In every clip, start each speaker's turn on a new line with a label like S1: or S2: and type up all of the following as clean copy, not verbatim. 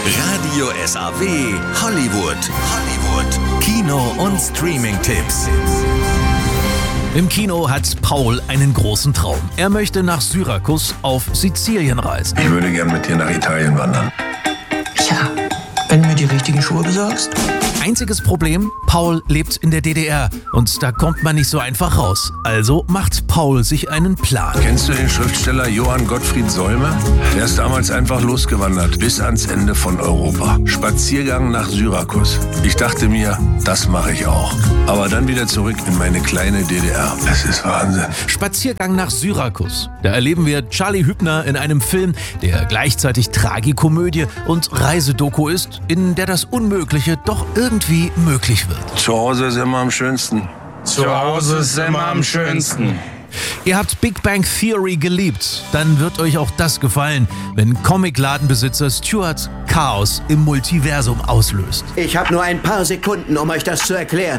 S1: Radio SAW Hollywood. Kino- und Streaming-Tipps.
S2: Im Kino hat Paul einen großen Traum. Er möchte nach Syrakus auf Sizilien reisen.
S3: Ich würde gern mit dir nach Italien wandern.
S4: Ja, wenn du mir die richtigen Schuhe besorgst.
S2: Einziges Problem, Paul lebt in der DDR und da kommt man nicht so einfach raus. Also macht Paul sich einen Plan.
S3: Kennst du den Schriftsteller Johann Gottfried Solmer? Der ist damals einfach losgewandert, bis ans Ende von Europa. Spaziergang nach Syrakus. Ich dachte mir, das mache ich auch. Aber dann wieder zurück in meine kleine DDR. Es ist Wahnsinn.
S2: Spaziergang nach Syrakus. Da erleben wir Charlie Hübner in einem Film, der gleichzeitig Tragikomödie und Reisedoku ist, in der das Unmögliche doch irgendwie möglich wird.
S3: Zu Hause ist immer am schönsten.
S5: Zu Hause ist immer am schönsten.
S2: Ihr habt Big Bang Theory geliebt, dann wird euch auch das gefallen, wenn Comicladenbesitzer Stuart Chaos im Multiversum auslöst.
S6: Ich habe nur ein paar Sekunden, um euch das zu erklären.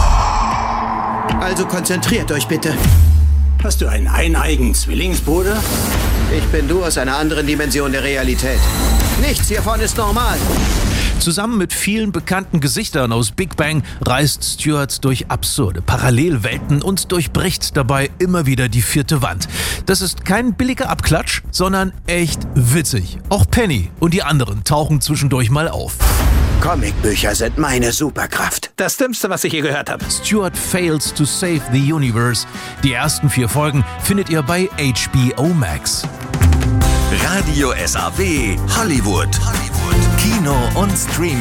S6: Also konzentriert euch bitte.
S7: Hast du einen eineigen Zwillingsbruder?
S6: Ich bin du aus einer anderen Dimension der Realität. Nichts hiervon ist normal.
S2: Zusammen mit vielen bekannten Gesichtern aus Big Bang reist Stuart durch absurde Parallelwelten und durchbricht dabei immer wieder die vierte Wand. Das ist kein billiger Abklatsch, sondern echt witzig. Auch Penny und die anderen tauchen zwischendurch mal auf.
S6: Comicbücher sind meine Superkraft.
S7: Das Dümmste, was ich je gehört habe.
S2: Stuart Fails to Save the Universe. Die ersten 4 Folgen findet ihr bei HBO Max.
S1: Radio SAW Hollywood. Kino- und Streaming.